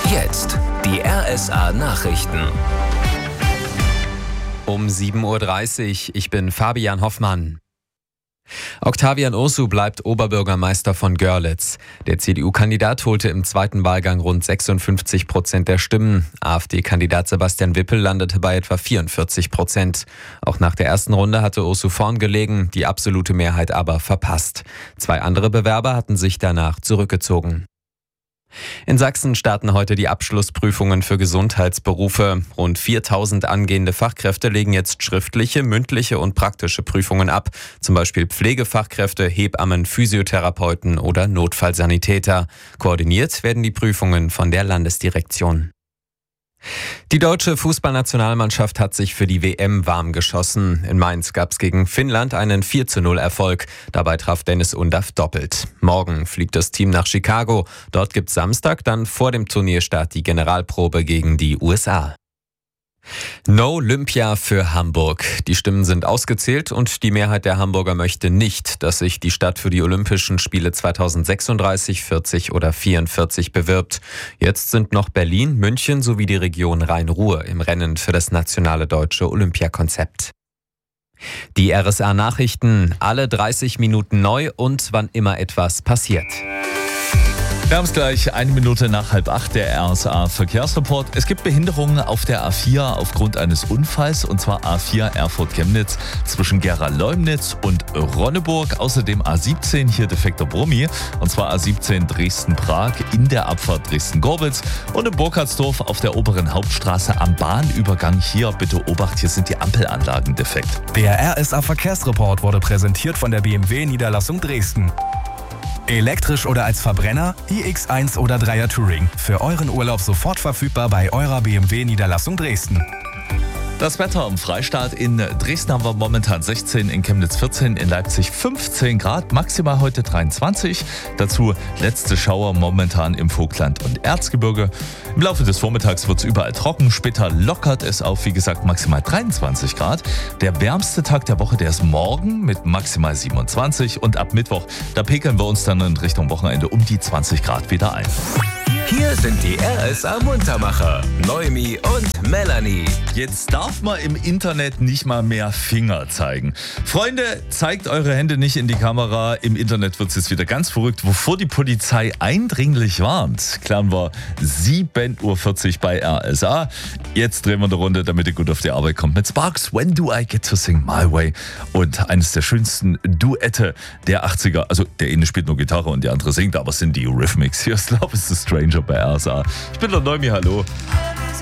Jetzt die RSA Nachrichten. Um 7.30 Uhr, ich bin Fabian Hoffmann. Octavian Ursu bleibt Oberbürgermeister von Görlitz. Der CDU-Kandidat holte im zweiten Wahlgang rund 56% der Stimmen. AfD-Kandidat Sebastian Wippel landete bei etwa 44%. Auch nach der ersten Runde hatte Ursu vorn gelegen, die absolute Mehrheit aber verpasst. 2 andere Bewerber hatten sich danach zurückgezogen. In Sachsen starten heute die Abschlussprüfungen für Gesundheitsberufe. Rund 4.000 angehende Fachkräfte legen jetzt schriftliche, mündliche und praktische Prüfungen ab. Zum Beispiel Pflegefachkräfte, Hebammen, Physiotherapeuten oder Notfallsanitäter. Koordiniert werden die Prüfungen von der Landesdirektion. Die deutsche Fußballnationalmannschaft hat sich für die WM warm geschossen. In Mainz gab es gegen Finnland einen 4:0-Erfolg. Dabei traf Dennis Undaff doppelt. Morgen fliegt das Team nach Chicago. Dort gibt es Samstag dann vor dem Turnierstart die Generalprobe gegen die USA. No Olympia für Hamburg. Die Stimmen sind ausgezählt und die Mehrheit der Hamburger möchte nicht, dass sich die Stadt für die Olympischen Spiele 2036, 40 oder 44 bewirbt. Jetzt sind noch Berlin, München sowie die Region Rhein-Ruhr im Rennen für das nationale deutsche Olympiakonzept. Die RSA Nachrichten, alle 30 Minuten neu und wann immer etwas passiert. Wir haben es gleich 1 Minute nach 7:30, der RSA Verkehrsreport. Es gibt Behinderungen auf der A4 aufgrund eines Unfalls, und zwar A4 Erfurt-Chemnitz zwischen Gera-Leumnitz und Ronneburg. Außerdem A17 hier defekter Brummi, und zwar A17 Dresden-Prag in der Abfahrt Dresden-Gorbitz. Und in Burkhardsdorf auf der oberen Hauptstraße am Bahnübergang hier, bitte Obacht, hier sind die Ampelanlagen defekt. Der RSA Verkehrsreport wurde präsentiert von der BMW Niederlassung Dresden. Elektrisch oder als Verbrenner, iX1 oder 3er Touring. Für euren Urlaub sofort verfügbar bei eurer BMW Niederlassung Dresden. Das Wetter im Freistaat: in Dresden haben wir momentan 16, in Chemnitz 14, in Leipzig 15 Grad, maximal heute 23. Dazu letzte Schauer momentan im Vogtland und Erzgebirge. Im Laufe des Vormittags wird es überall trocken, später lockert es auf, wie gesagt, maximal 23 Grad. Der wärmste Tag der Woche, der ist morgen mit maximal 27, und ab Mittwoch, da pegeln wir uns dann in Richtung Wochenende um die 20 Grad wieder ein. Hier sind die RSA Muntermacher, Noemi und Melanie. Jetzt darf man im Internet nicht mal mehr Finger zeigen. Freunde, zeigt eure Hände nicht in die Kamera. Im Internet wird es jetzt wieder ganz verrückt, wovor die Polizei eindringlich warnt. Klären wir 7:40 Uhr bei RSA. Jetzt drehen wir eine Runde, damit ihr gut auf die Arbeit kommt, mit Sparks, When Do I Get to Sing My Way? Und eines der schönsten Duette der 80er. Also der eine spielt nur Gitarre und der andere singt, aber es sind die Eurythmics. Hier ist Love is a Stranger bei RSA. Ich bin der Noemi, hallo.